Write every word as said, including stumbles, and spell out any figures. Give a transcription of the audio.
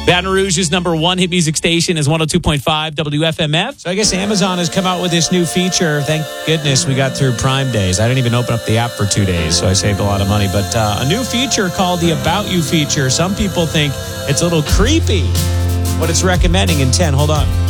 Baton Rouge's number one hit music station is one oh two point five W F M F. So I guess Amazon has come out with this new feature. Thank goodness we got through Prime Days. I didn't even open up the app for two days, so I saved a lot of money. But uh, a new feature called the About You feature. Some people think it's a little creepy. What it's recommending in ten. Hold on.